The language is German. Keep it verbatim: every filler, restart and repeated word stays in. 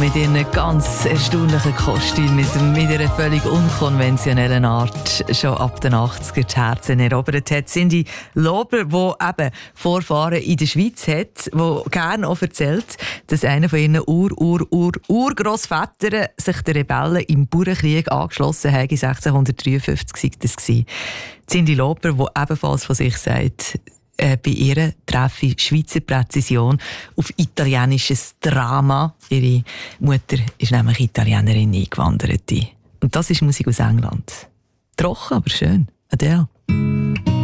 mit ihren ganz erstaunlichen Kostümen, mit, mit einer völlig unkonventionellen Art schon ab den achtziger die Herzen erobert hat. Cyndi Lauper, die eben Vorfahren in der Schweiz hat, die gerne auch erzählt, dass einer von ihren Ur-Ur-Ur-Urgrossvätern sich den Rebellen im Bauernkrieg angeschlossen hat. sechzehnhundertdreiundfünfzig war das. Cyndi Lauper, die ebenfalls von sich sagt, Äh, bei ihr treffe ich Schweizer Präzision auf italienisches Drama. Ihre Mutter ist nämlich Italienerin, Eingewanderte. Und das ist Musik aus England. Trocken, aber schön. Adele.